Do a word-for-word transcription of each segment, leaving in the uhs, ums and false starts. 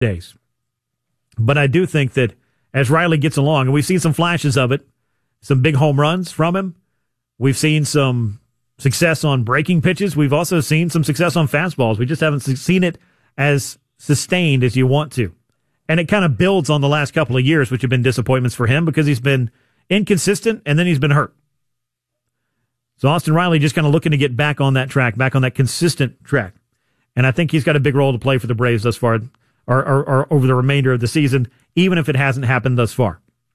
days. But I do think that as Riley gets along, and we've seen some flashes of it, some big home runs from him. We've seen some success on breaking pitches. We've also seen some success on fastballs. We just haven't seen it as sustained as you want to. And it kind of builds on the last couple of years, which have been disappointments for him because he's been inconsistent and then he's been hurt. So Austin Riley just kind of looking to get back on that track, back on that consistent track. And I think he's got a big role to play for the Braves thus far, or, or, or over the remainder of the season, even if it hasn't happened thus far.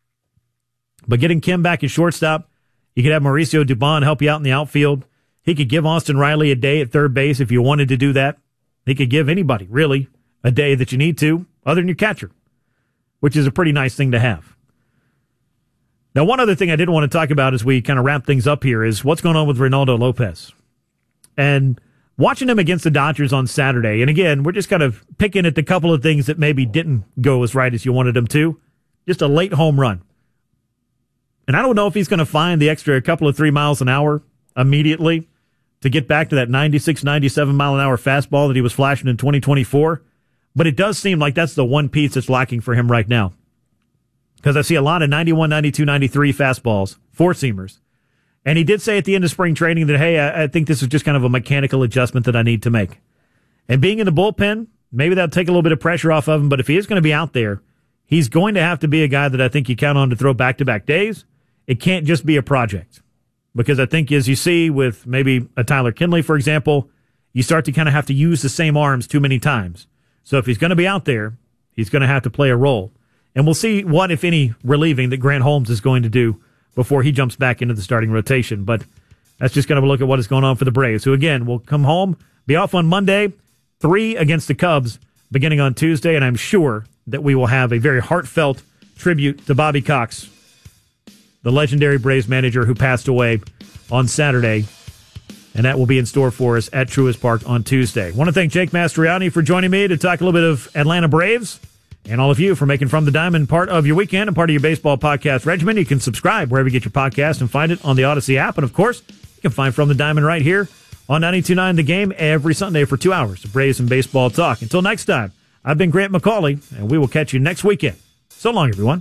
But getting Kim back at shortstop, you could have Mauricio Dubon help you out in the outfield. He could give Austin Riley a day at third base if you wanted to do that. He could give anybody, really, a day that you need to, other than your catcher, which is a pretty nice thing to have. Now, one other thing I did want to talk about as we kind of wrap things up here is what's going on with Reynaldo Lopez. And watching him against the Dodgers on Saturday, and again, we're just kind of picking at the couple of things that maybe didn't go as right as you wanted them to. Just a late home run. And I don't know if he's going to find the extra couple of three miles an hour immediately to get back to that ninety-six, ninety-seven mile an hour fastball that he was flashing in twenty twenty-four. But it does seem like that's the one piece that's lacking for him right now. Because I see a lot of ninety-one, ninety-two, ninety-three fastballs, four-seamers. And he did say at the end of spring training that, hey, I, I think this is just kind of a mechanical adjustment that I need to make. And being in the bullpen, maybe that'll take a little bit of pressure off of him. But if he is going to be out there, he's going to have to be a guy that I think you count on to throw back-to-back days. It can't just be a project. Because I think, as you see with maybe a Tyler Kinley, for example, you start to kind of have to use the same arms too many times. So if he's going to be out there, he's going to have to play a role. And we'll see what, if any, relieving that Grant Holmes is going to do before he jumps back into the starting rotation. But that's just kind of a look at what is going on for the Braves, who, again, will come home, be off on Monday, three against the Cubs beginning on Tuesday, and I'm sure that we will have a very heartfelt tribute to Bobby Cox, the legendary Braves manager who passed away on Saturday, and that will be in store for us at Truist Park on Tuesday. I want to thank Jake Mastriani for joining me to talk a little bit of Atlanta Braves, and all of you for making From the Diamond part of your weekend and part of your baseball podcast regimen. You can subscribe wherever you get your podcast and find it on the Odyssey app. And, of course, you can find From the Diamond right here on ninety-two point nine The Game every Sunday for two hours of Braves and baseball talk. Until next time, I've been Grant McCauley, and we will catch you next weekend. So long, everyone.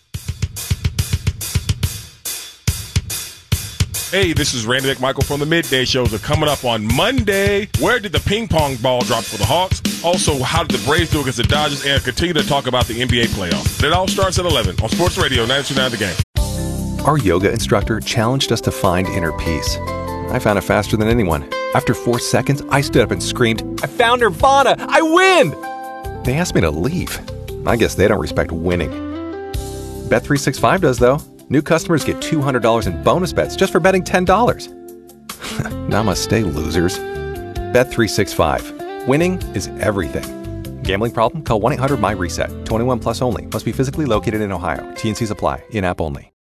Hey, this is Randy McMichael from the Midday Shows. Are coming up on Monday. Where did the ping pong ball drop for the Hawks? Also, how did the Braves do against the Dodgers? And continue to talk about the N B A playoffs. It all starts at eleven on Sports Radio ninety-two point nine The Game. Our yoga instructor challenged us to find inner peace. I found it faster than anyone. After four seconds, I stood up and screamed, "I found Nirvana! I win!" They asked me to leave. I guess they don't respect winning. Bet three sixty-five does, though. New customers get two hundred dollars in bonus bets just for betting ten dollars. Namaste, losers. Bet three sixty-five. Winning is everything. Gambling problem? Call one eight hundred M Y RESET. twenty-one plus only. Must be physically located in Ohio. T and C's apply. In-app only.